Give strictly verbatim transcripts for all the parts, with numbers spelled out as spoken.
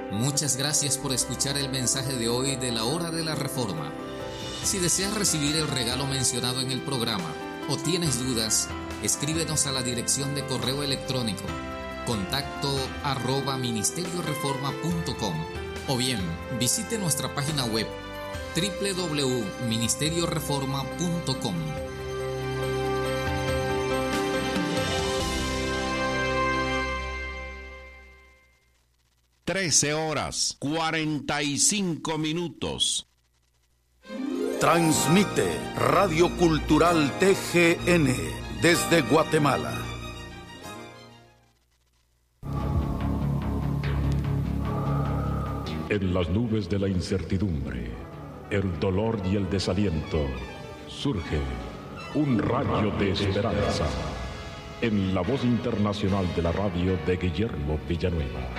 Muchas gracias por escuchar el mensaje de hoy de la Hora de la Reforma. Si deseas recibir el regalo mencionado en el programa o tienes dudas, escríbenos a la dirección de correo electrónico contacto arroba ministerio reforma punto com o bien visite nuestra página web doble u doble u doble u punto ministerio reforma punto com. trece horas cuarenta y cinco minutos. Transmite Radio Cultural T G N desde Guatemala. En las nubes de la incertidumbre, el dolor y el desaliento, surge un rayo de esperanza en la voz internacional de la radio de Guillermo Villanueva.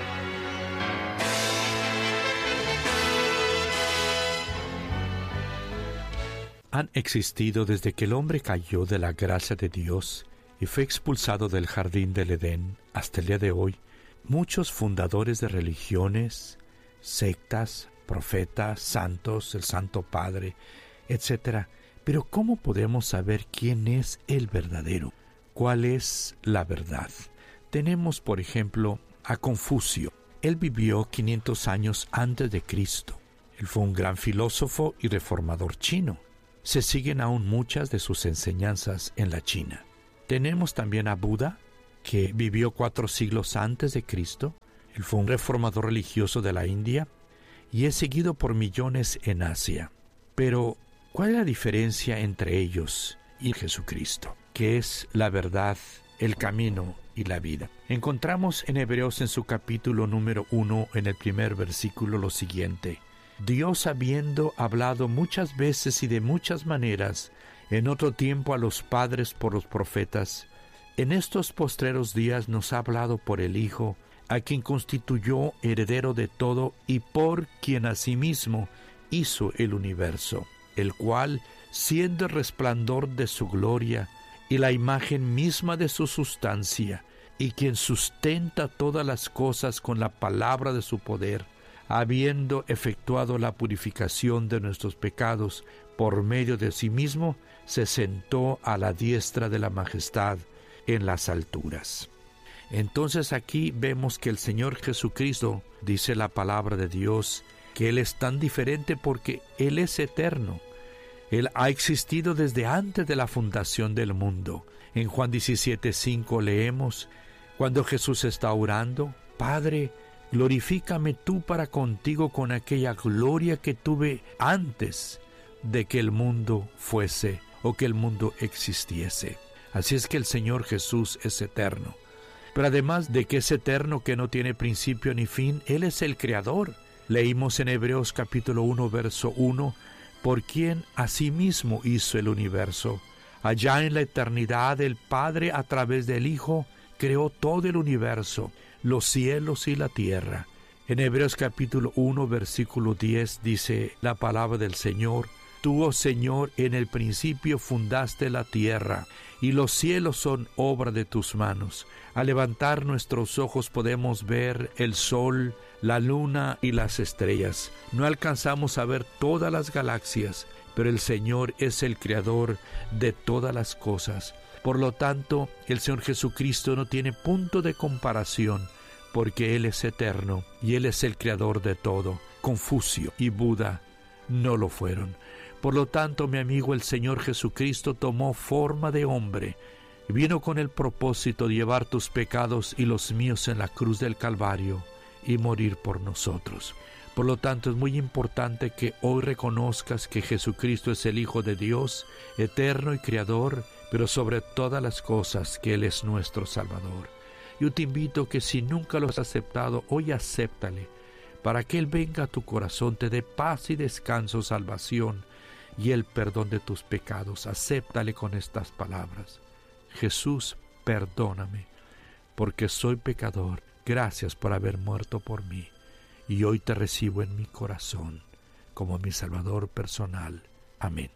Han existido desde que el hombre cayó de la gracia de Dios y fue expulsado del jardín del Edén hasta el día de hoy muchos fundadores de religiones, sectas, profetas, santos, el Santo Padre, etcétera. Pero ¿cómo podemos saber quién es el verdadero? ¿Cuál es la verdad? Tenemos, por ejemplo, a Confucio. Él vivió quinientos años antes de Cristo. Él fue un gran filósofo y reformador chino. Se siguen aún muchas de sus enseñanzas en la China. Tenemos también a Buda, que vivió cuatro siglos antes de Cristo. Él fue un reformador religioso de la India y es seguido por millones en Asia. Pero, ¿cuál es la diferencia entre ellos y Jesucristo? Que es la verdad, el camino y la vida. Encontramos en Hebreos en su capítulo número uno, en el primer versículo, lo siguiente: Dios, habiendo hablado muchas veces y de muchas maneras en otro tiempo a los padres por los profetas, en estos postreros días nos ha hablado por el Hijo, a quien constituyó heredero de todo y por quien asimismo hizo el universo, el cual, siendo el resplandor de su gloria y la imagen misma de su sustancia, y quien sustenta todas las cosas con la palabra de su poder, habiendo efectuado la purificación de nuestros pecados por medio de sí mismo, se sentó a la diestra de la majestad en las alturas. Entonces aquí vemos que el Señor Jesucristo, dice la palabra de Dios, que Él es tan diferente porque Él es eterno. Él ha existido desde antes de la fundación del mundo. En Juan diecisiete cinco leemos, cuando Jesús está orando: Padre, glorifícame tú para contigo con aquella gloria que tuve antes de que el mundo fuese o que el mundo existiese. Así es que el Señor Jesús es eterno. Pero además de que es eterno, que no tiene principio ni fin, Él es el Creador. Leímos en Hebreos capítulo uno, verso uno, por quien asimismo hizo el universo. Allá en la eternidad el Padre, a través del Hijo, creó todo el universo, los cielos y la tierra. En Hebreos capítulo uno, versículo diez, dice la palabra del Señor: Tú, oh Señor, en el principio fundaste la tierra, y los cielos son obra de tus manos. Al levantar nuestros ojos podemos ver el sol, la luna y las estrellas. No alcanzamos a ver todas las galaxias, pero el Señor es el creador de todas las cosas. Por lo tanto, el Señor Jesucristo no tiene punto de comparación, porque Él es eterno y Él es el creador de todo. Confucio y Buda no lo fueron. Por lo tanto, mi amigo, el Señor Jesucristo tomó forma de hombre, vino con el propósito de llevar tus pecados y los míos en la cruz del Calvario y morir por nosotros. Por lo tanto, es muy importante que hoy reconozcas que Jesucristo es el Hijo de Dios, eterno y creador, pero sobre todas las cosas que Él es nuestro Salvador. Yo te invito que si nunca lo has aceptado, hoy acéptale, para que Él venga a tu corazón, te dé paz y descanso, salvación y el perdón de tus pecados. Acéptale con estas palabras: Jesús, perdóname, porque soy pecador. Gracias por haber muerto por mí, y hoy te recibo en mi corazón como mi Salvador personal. Amén.